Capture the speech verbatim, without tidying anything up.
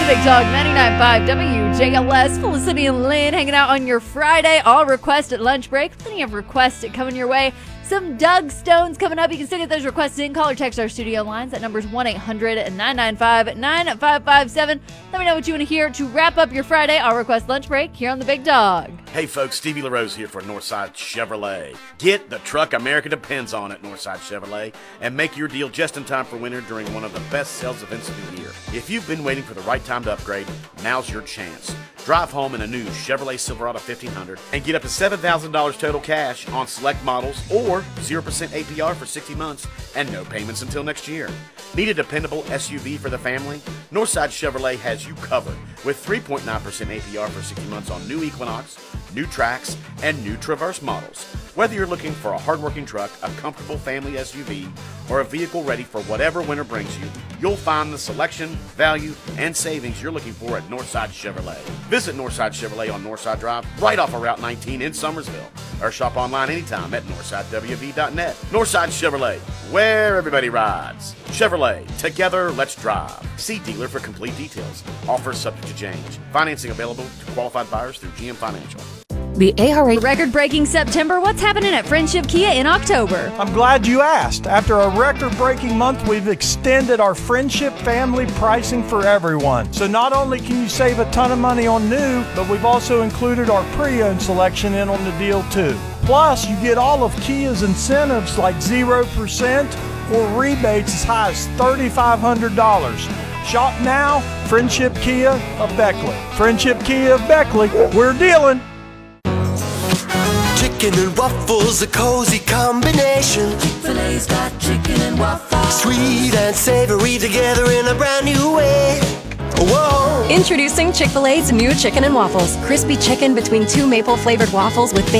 Big Dog ninety-nine point five W J L S. Felicity and Lynn hanging out on your Friday. All request at lunch break. Plenty of requests coming your way. Some Doug Stones coming up. You can still get those requests in. Call or text our studio lines. That number is one eight hundred nine nine five nine five five seven. Let me know what you want to hear to wrap up your Friday. All request lunch break here on the Big Dog. Hey folks, Stevie LaRose here for Northside Chevrolet. Get the truck America depends on at Northside Chevrolet and make your deal just in time for winter during one of the best sales events of the year. If you've been waiting for the right time to upgrade, now's your chance. Drive home in a new Chevrolet Silverado fifteen hundred and get up to seven thousand dollars total cash on select models or zero percent A P R for sixty months and no payments until next year. Need a dependable S U V for the family? Northside Chevrolet has you covered with three point nine percent A P R for sixty months on new Equinox, new Trax, and new Traverse models. Whether you're looking for a hardworking truck, a comfortable family S U V, or a vehicle ready for whatever winter brings you, you'll find the selection, value, and savings you're looking for at Northside Chevrolet. Visit Northside Chevrolet on Northside Drive, right off of Route nineteen in Summersville, or shop online anytime at northside w v dot net. Northside Chevrolet, where everybody rides. Chevrolet, together let's drive. See dealer for complete details. Offers subject to change. Financing available to qualified buyers through G M Financial. The A R A record-breaking September. What's happening at Friendship Kia in October? I'm glad you asked. After a record-breaking month, we've extended our Friendship family pricing for everyone. So not only can you save a ton of money on new, but we've also included our pre-owned selection in on the deal too. Plus, you get all of Kia's incentives like zero percent or rebates as high as three thousand five hundred dollars. Shop now, Friendship Kia of Beckley. Friendship Kia of Beckley, we're dealing. Chicken and waffles, a cozy combination. Chick-fil-A's got chicken and waffles. Sweet and savory together in a brand new way. Whoa! Introducing Chick-fil-A's new chicken and waffles. Crispy chicken between two maple flavored waffles with